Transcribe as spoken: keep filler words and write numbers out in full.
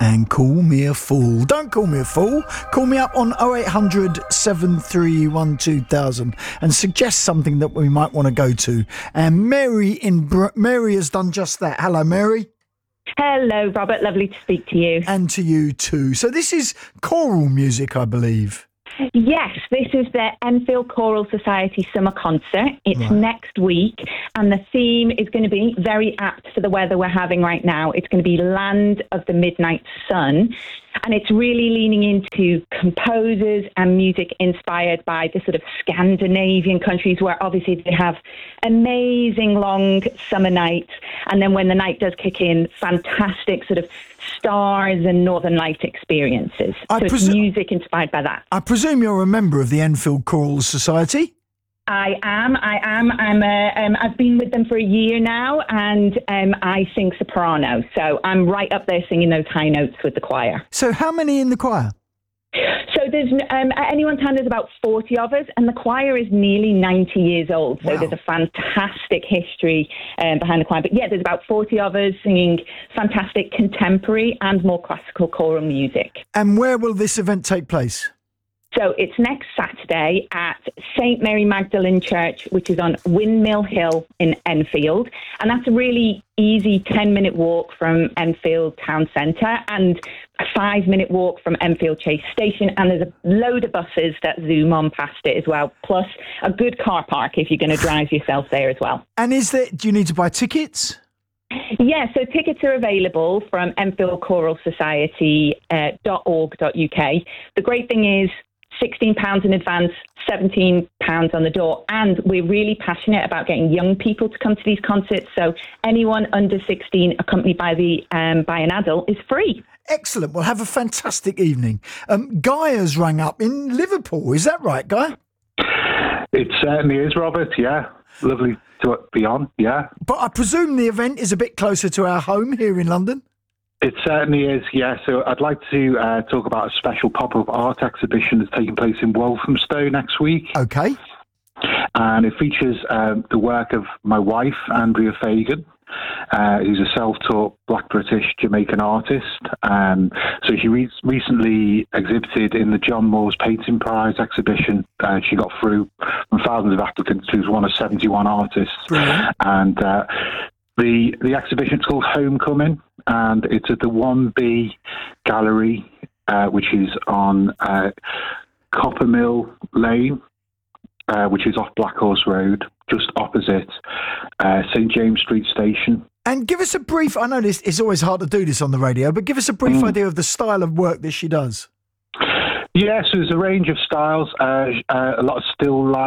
And Call Me a Fool. Don't call me a fool. Call me up on oh eight hundred, seven three one, two thousand and suggest something that we might want to go to. And Mary in Br- Mary has done just that. Hello, Mary. Hello, Robert. Lovely to speak to you. And to you too. So this is choral music, I believe. Yes, this is the Enfield Choral Society Summer Concert. It's Right. next week, and the theme is going to be very apt for the weather we're having right now. It's going to be Land of the Midnight Sun, and it's really leaning into composers and music inspired by the sort of Scandinavian countries where obviously they have amazing long summer nights, and then when the night does kick in, fantastic sort of stars and northern light experiences. I so presu- it's music inspired by that. I presume you're a member of the Enfield Choral Society? I am. I am. I'm. A, um, I've been with them for a year now, and um, I sing soprano. So I'm right up there singing those high notes with the choir. So how many in the choir? So there's um, at any one time there's about forty of us, and the choir is nearly ninety years old. So Wow. there's a fantastic history um, behind the choir. But yeah, there's about forty of us singing fantastic contemporary and more classical choral music. And where will this event take place? So it's next Saturday at Saint Mary Magdalene Church, which is on Windmill Hill in Enfield. And that's a really easy ten-minute walk from Enfield Town Centre and a five-minute walk from Enfield Chase Station. And there's a load of buses that zoom on past it as well, plus a good car park if you're going to drive yourself there as well. And is there, do you need to buy tickets? Yeah, so tickets are available from enfield choral society dot org dot U K. The great thing is sixteen pounds in advance, seventeen pounds on the door. And we're really passionate about getting young people to come to these concerts. So anyone under sixteen accompanied by the um, by an adult is free. Excellent. Well, have a fantastic evening. Um, Guy has rang up in Liverpool. Is that right, Guy? It certainly is, Robert, yeah. Lovely to be on, yeah. But I presume the event is a bit closer to our home here in London? It certainly is, yeah. So I'd like to uh, talk about a special pop-up art exhibition that's taking place in Walthamstow next week. Okay. And it features um, the work of my wife, Andrea Fagan, uh, who's a self-taught Black British Jamaican artist. Um, so she re- recently exhibited in the John Moores Painting Prize exhibition. Uh, she got through from thousands of applicants. She was one of seventy-one artists. Brilliant. And uh, the the exhibition is called Homecoming, and it's at the one B Gallery, uh, which is on uh, Coppermill Lane, uh, which is off Black Horse Road, just opposite uh, St James Street Station. And give us a brief, I know this, it's always hard to do this on the radio, but give us a brief Mm. idea of the style of work that she does. Yes, there's a range of styles, uh, uh, a lot of still life.